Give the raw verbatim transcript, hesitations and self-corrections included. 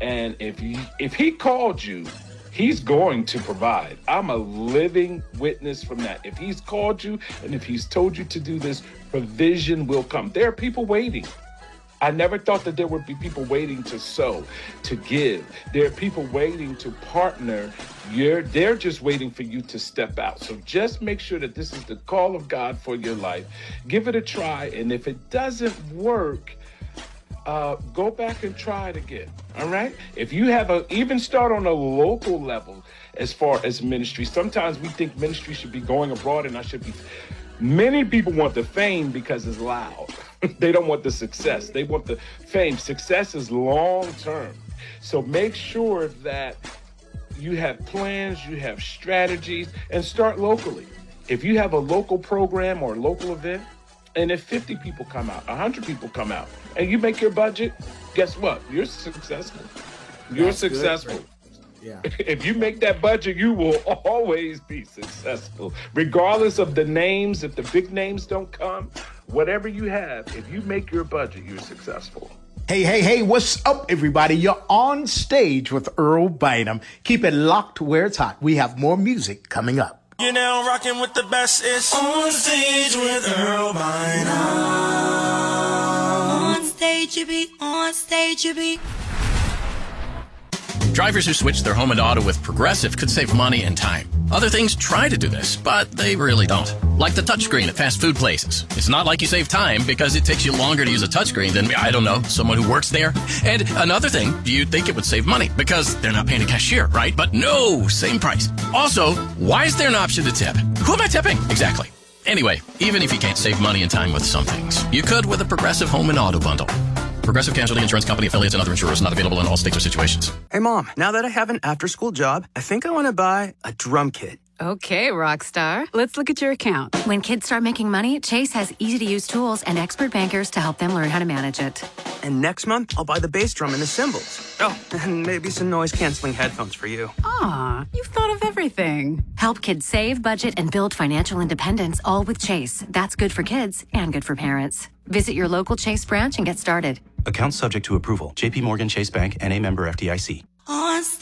And if you, if he called you, he's going to provide. I'm a living witness from that. If he's called you and if he's told you to do this, provision will come. There are people waiting. I never thought that there would be people waiting to sow, to give. There are people waiting to partner. You're, they're just waiting for you to step out. So just make sure that this is the call of God for your life. Give it a try. And if it doesn't work, uh, go back and try it again. All right? If you have a, even start on a local level as far as ministry. Sometimes we think ministry should be going abroad and I should be. Many people want the fame because it's loud. They don't want the success. They want the fame. Success is long term. So make sure that you have plans, you have strategies, and start locally. If you have a local program or a local event, and if fifty people come out, one hundred people come out, and you make your budget, guess what? You're successful. You're That's successful. Good. Yeah. If you make that budget, you will always be successful. Regardless of the names, if the big names don't come, whatever you have, if you make your budget, you're successful. Hey, hey, hey, what's up, everybody? You're on stage with Earl Bynum. Keep it locked where it's hot. We have more music coming up. You're now rocking with the best. It's On Stage with Earl Bynum. On stage you be, on stage you be. Drivers who switch their home and auto with Progressive could save money and time. Other things try to do this, but they really don't. Like the touchscreen at fast food places. It's not like you save time because it takes you longer to use a touchscreen than, I don't know, someone who works there. And another thing, you'd think it would save money because they're not paying a cashier, right? But no, same price. Also, why is there an option to tip? Who am I tipping? Exactly. Anyway, even if you can't save money and time with some things, you could with a Progressive home and auto bundle. Progressive Casualty Insurance Company, affiliates, and other insurers not available in all states or situations. Hey, Mom, now that I have an after-school job, I think I want to buy a drum kit. Okay, Rockstar. Let's look at your account. When kids start making money, Chase has easy-to-use tools and expert bankers to help them learn how to manage it. And next month, I'll buy the bass drum and the cymbals. Oh, and maybe some noise-canceling headphones for you. Aw, you've thought of everything. Help kids save, budget, and build financial independence, all with Chase. That's good for kids and good for parents. Visit your local Chase branch and get started. Account subject to approval. J P Morgan Chase Bank, N A member F D I C. On stage.